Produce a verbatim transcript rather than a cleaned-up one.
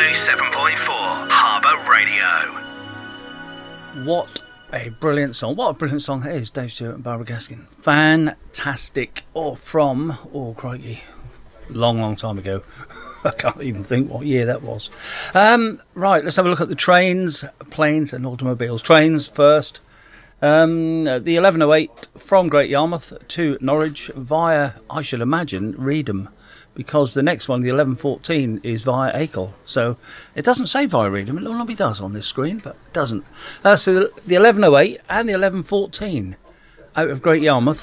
oh seven point four Harbour Radio. What a brilliant song. What a brilliant song it is, Dave Stewart and Barbara Gaskin. Fantastic. Or from, oh crikey, long, long time ago. I can't even think what year that was. Um, right, let's have a look at the trains, planes and automobiles. Trains first. Um, the eleven oh eight from Great Yarmouth to Norwich via, I should imagine, Reedham, because the next one, the eleven fourteen, is via Acle. So it doesn't say via Reedham. It normally does on this screen, but it doesn't. Uh, so the, the eleven oh eight and the eleven fourteen out of Great Yarmouth